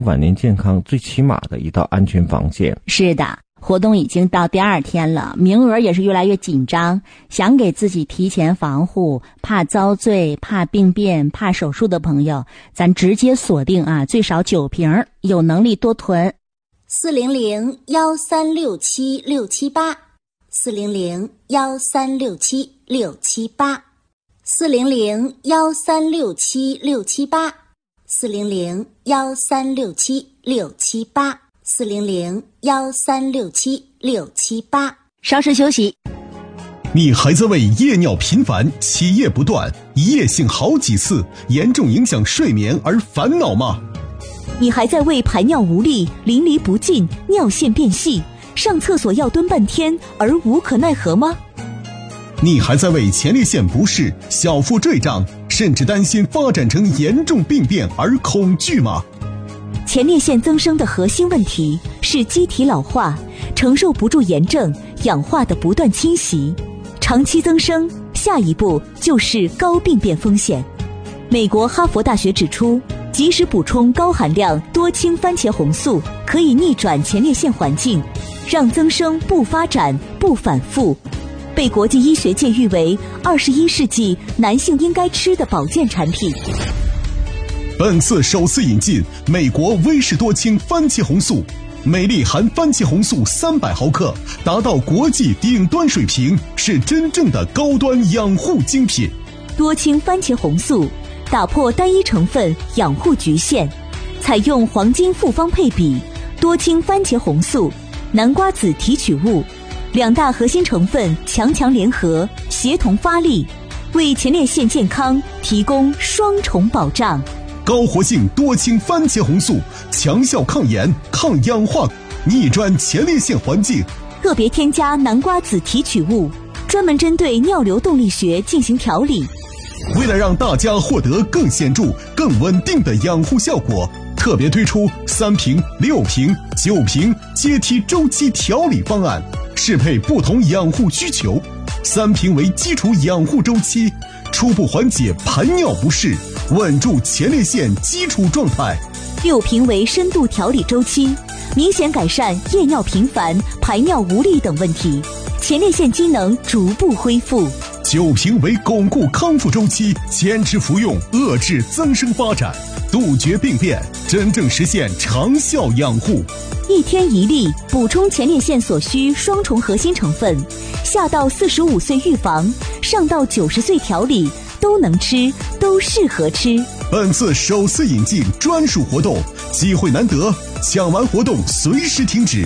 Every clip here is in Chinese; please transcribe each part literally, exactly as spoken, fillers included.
晚年健康最起码的一道安全防线。 是的，活动已经到第二天了，名额也是越来越紧张，想给自己提前防护，怕遭罪、怕病变、怕手术的朋友，咱直接锁定啊，最少九瓶，有能力多囤。 四零零幺三六七六七八，四零零幺三六七六七八，四零零幺三六七六七八，四零零幺三六七六七八，四零零幺三六七六七八。 稍事休息。 你还在为夜尿频繁、起夜不断、一夜性好几次、严重影响睡眠而烦恼吗？ 你还在为排尿无力、淋漓不尽、尿线变细、上厕所要蹲半天而无可奈何吗？ 你还在为前列腺不适、小腹坠胀，甚至担心发展成严重病变而恐惧吗？ 前列腺增生的核心问题是机体老化，承受不住炎症、氧化的不断侵袭，长期增生，下一步就是高病变风险。美国哈佛大学指出，及时补充高含量多氢番茄红素可以逆转前列腺环境，让增生不发展、不反复，被国际医学界誉为二十一世纪男性应该吃的保健产品。 本次首次引进美国威士多氢番茄红素，每粒含番茄红素三百毫克，达到国际顶端水平，是真正的高端养护精品。 多氢番茄红素打破单一成分养护局限，采用黄金复方配比，多氢番茄红素、南瓜籽提取物两大核心成分强强联合，协同发力，为前列腺健康提供双重保障。 高活性多氢番茄红素，强效抗炎、抗氧化，逆转前列腺环境。 特别添加南瓜籽提取物，专门针对尿流动力学进行调理。 为了让大家获得更显著、更稳定的养护效果，特别推出三瓶、六瓶、九瓶阶梯周期调理方案，适配不同养护需求。三瓶为基础养护周期，初步缓解排尿不适，稳住前列腺基础状态。 六瓶为深度调理周期，明显改善夜尿频繁、排尿无力等问题，前列腺机能逐步恢复。 九瓶为巩固康复周期，坚持服用，遏制增生发展，杜绝病变，真正实现长效养护。 一天一粒，补充前列腺所需双重核心成分，下到四十五岁预防，上到九十岁调理，都能吃，都适合吃。 本次首次引进专属活动，机会难得，抢完活动随时停止。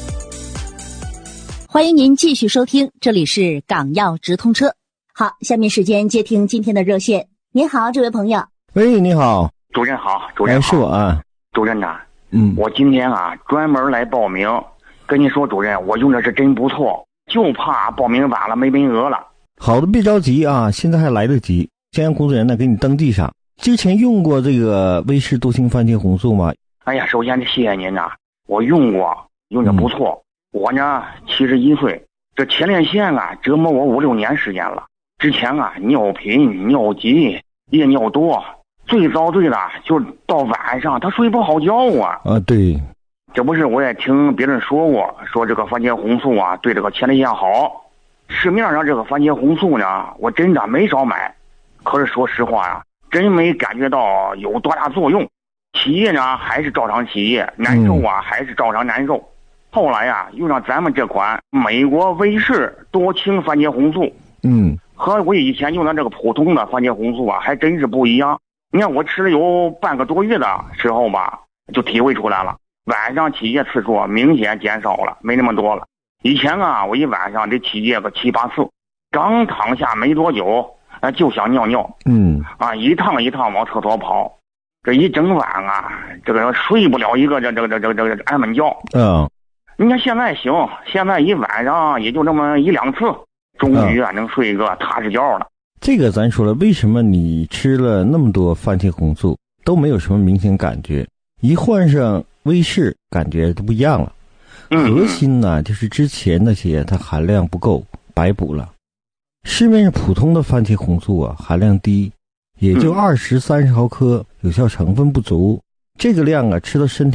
欢迎您继续收听，这里是港药直通车。好，下面时间接听今天的热线。您好，这位朋友。 喂，你好。 主任好，主任好。 哎，是我啊。 主任呐， 嗯， 我今天啊专门来报名，跟你说，主任，我用的是真不错，就怕报名晚了没名额了。 好的，别着急啊，现在还来得及。先让工作人员呢给你登记上。之前用过这个威士多氢番茄红素吗？ 哎呀，首先谢谢您呐，我用过，用的不错。嗯、我呢七十一岁，这前列腺啊折磨我五六年时间了。之前啊尿频、尿急、夜尿多，最遭罪的就到晚上他睡不好觉啊。 啊，对。 这不是我也听别人说过，说这个番茄红素啊对这个前列腺好。市面上这个番茄红素呢，我真的没少买，可是说实话呀、啊，真没感觉到有多大作用。起夜呢还是照常起夜，难受啊、嗯、还是照常难受。后来呀、啊，用上咱们这款美国威士多氢番茄红素， 嗯， 和我以前用的这个普通的番茄红素啊，还真是不一样。你看我吃了有半个多月的时候吧，就体会出来了，晚上起夜次数明显减少了，没那么多了。以前啊，我一晚上得起夜个七八次，刚躺下没多久，啊，就想尿尿， 嗯， 啊，一趟一趟往厕所跑，这一整晚啊，这个睡不了一个这这这这这安稳觉。 嗯， 你看现在行，现在一晚上也就这么一两次，终于啊、嗯、能睡一个踏实觉了。 这个咱说了，为什么你吃了那么多番茄红素都没有什么明显感觉，一换上威士感觉都不一样了。核心呢就是之前那些它含量不够，白补了。市面上普通的番茄红素啊含量低，也就二十三十毫克，有效成分不足。 这个量啊，吃到身体